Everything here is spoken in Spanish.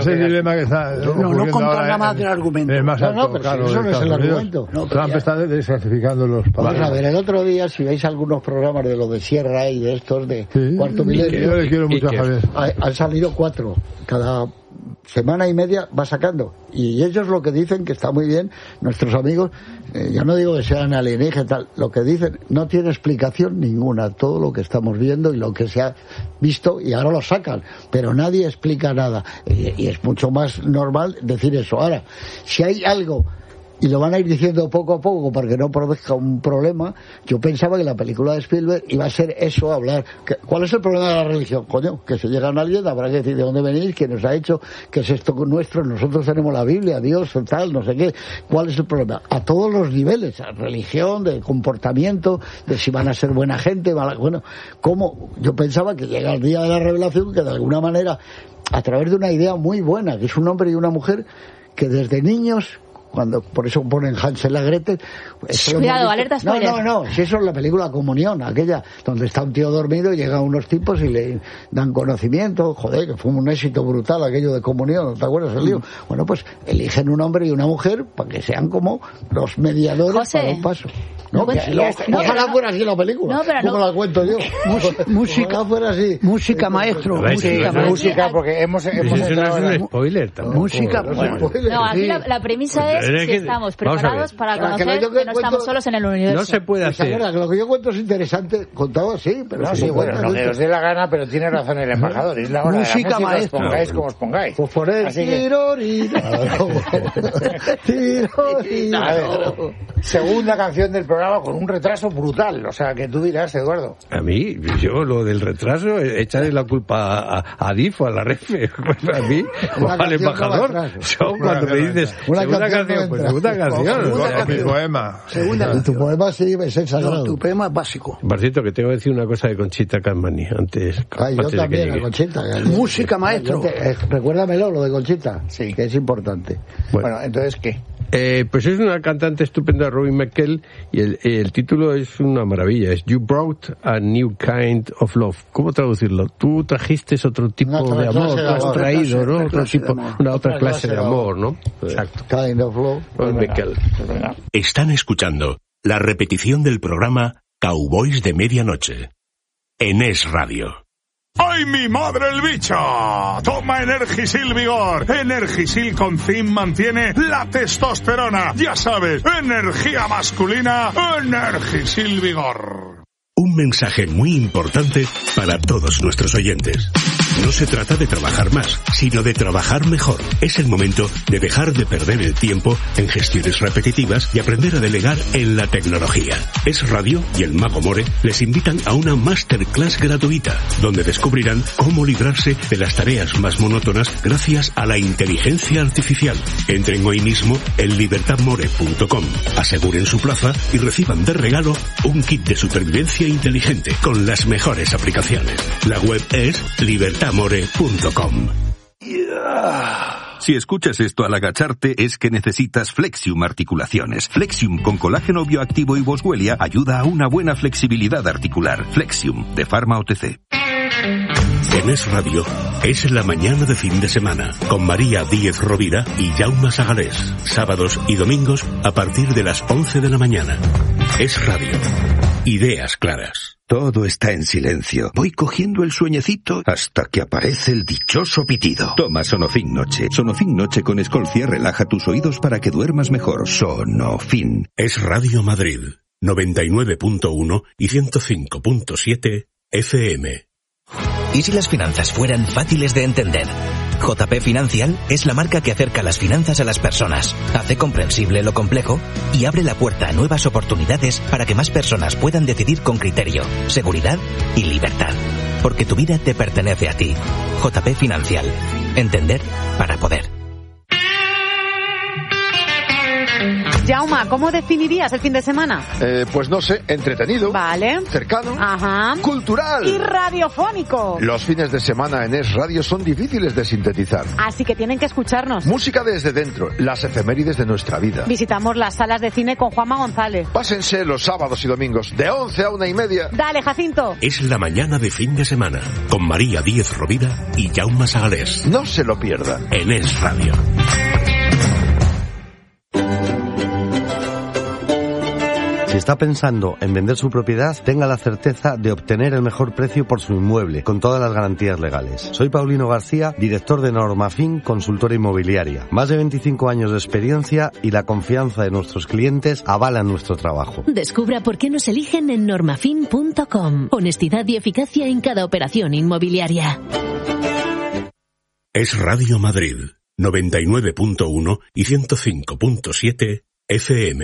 Ese dilema que está no contar nada más del argumento. Pero claro, eso no es el argumento. Trump está desclasificando los papeles. Vamos a ver, el otro día, si veis algunos programas de lo de Sierra y de estos de Cuarto Milenio, yo le quiero mucho a Javier. Han salido 4 cada semana y media, va sacando, y ellos lo que dicen, que está muy bien, nuestros amigos, yo no digo que sean alienígenas, tal, lo que dicen no tiene explicación ninguna, todo lo que estamos viendo y lo que se ha visto, y ahora lo sacan, pero nadie explica nada, y es mucho más normal decir eso. Ahora, si hay algo, y lo van a ir diciendo poco a poco para que no produzca un problema, yo pensaba que la película de Spielberg iba a ser eso, hablar. ¿Cuál es el problema de la religión? Coño, que se llega a alguien, habrá que decir de dónde venís, quién nos ha hecho, qué es esto nuestro, nosotros tenemos la Biblia, Dios, tal, no sé qué. ¿Cuál es el problema? A todos los niveles, a religión, de comportamiento, de si van a ser buena gente, mala, bueno, ¿cómo? Yo pensaba que llega el día de la revelación, que de alguna manera, a través de una idea muy buena, que es un hombre y una mujer, que desde niños, cuando por eso ponen Hansel y Gretel. Cuidado, alerta spoiler. No, si eso es la película Comunión, aquella donde está un tío dormido y llegan unos tipos y le dan conocimiento, joder, que fue un éxito brutal aquello de Comunión, ¿te acuerdas el lío? Bueno, pues eligen un hombre y una mujer para que sean como los mediadores, José, para un paso. Ojalá fuera así la película. No, pero ¿cómo la cuento yo? Música fuera así. Música, maestro. Música, porque hemos entrado no es un spoiler tampoco. Música, no, aquí la premisa es si estamos preparados para conocer que no estamos solos en el universo. No se puede hacer. Lo que yo cuento es interesante, contado así, pero no, sí, bueno, lo que os dé la gana, pero tiene razón el embajador. Es la hora música, de la música, maestro. os pongáis como os pongáis. Pues por el tirorina. A ver, segunda canción del programa con un retraso brutal, o sea, que tú dirás, Eduardo. A mí, yo lo del retraso, echarle la culpa a DIF o a la REFE, a mí, o al embajador. Cuando me dices segunda canción, pues segunda canción. Mi poema. Tu poema sí es sagrado. Tu poema es básico. Por cierto, que tengo que decir una cosa de Conchita Cammani antes. Yo también, a Conchita. Música, maestro. Recuérdamelo, lo de Conchita. Sí, que es importante. Bueno, entonces, ¿qué? Pues es una cantante estupenda, Robin McKell, y el título es una maravilla, es You Brought a New Kind of Love. ¿Cómo traducirlo? Tú trajiste otro tipo de amor, tú has traído, ¿no? Otra clase de amor, ¿no? Exacto. Kind of Love. Robin McKell. Están escuchando la repetición del programa Cowboys de Medianoche en Es Radio. ¡Ay, mi madre el bicho! Toma Energisil Vigor. Energisil con zinc mantiene la testosterona. Ya sabes, energía masculina, Energisil Vigor. Un mensaje muy importante para todos nuestros oyentes. No se trata de trabajar más, sino de trabajar mejor. Es el momento de dejar de perder el tiempo en gestiones repetitivas y aprender a delegar en la tecnología. Es Radio y el Mago More les invitan a una masterclass gratuita, donde descubrirán cómo librarse de las tareas más monótonas gracias a la inteligencia artificial. Entren hoy mismo en libertadmore.com, aseguren su plaza y reciban de regalo un kit de supervivencia inteligente con las mejores aplicaciones. La web es libertadmore.com. Si escuchas esto al agacharte es que necesitas Flexium Articulaciones. Flexium con colágeno bioactivo y boswellia ayuda a una buena flexibilidad articular. Flexium de Pharma OTC. En Es Radio es la mañana de fin de semana con María Díez Rovira y Jaume Sagalés. Sábados y domingos a partir de las 11 de la mañana. Es Radio. Ideas claras. Todo está en silencio. Voy cogiendo el sueñecito hasta que aparece el dichoso pitido. Toma Sonofin Noche. Sonofin Noche con Escolcia relaja tus oídos para que duermas mejor. Sonofin. Es Radio Madrid. 99.1 y 105.7 FM. ¿Y si las finanzas fueran fáciles de entender? JP Financial es la marca que acerca las finanzas a las personas, hace comprensible lo complejo y abre la puerta a nuevas oportunidades para que más personas puedan decidir con criterio, seguridad y libertad. Porque tu vida te pertenece a ti. JP Financial. Entender para poder. Jauma, ¿cómo definirías el fin de semana? Pues no sé, entretenido. Vale. Cercano. Ajá. Cultural. Y radiofónico. Los fines de semana en Es Radio son difíciles de sintetizar. Así que tienen que escucharnos. Música desde dentro, las efemérides de nuestra vida. Visitamos las salas de cine con Juanma González. Pásense los sábados y domingos de 11 a 1:30. Dale, Jacinto. Es la mañana de fin de semana con María Díez Rovira y Jaume Sagalés. No se lo pierda. En Es Radio. Si está pensando en vender su propiedad, tenga la certeza de obtener el mejor precio por su inmueble, con todas las garantías legales. Soy Paulino García, director de Normafin, consultora inmobiliaria. Más de 25 años de experiencia y la confianza de nuestros clientes avalan nuestro trabajo. Descubra por qué nos eligen en normafin.com. Honestidad y eficacia en cada operación inmobiliaria. Es Radio Madrid, 99.1 y 105.7 FM.